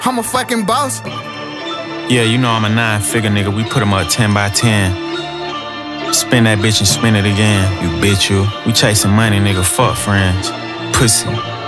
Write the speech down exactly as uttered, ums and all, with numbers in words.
I'm a fucking boss. Yeah, you know I'm a nine-figure nigga. We put him up ten by ten. Spin that bitch and spin it again, you bitch you. We chasing money, nigga. Fuck friends. Pussy.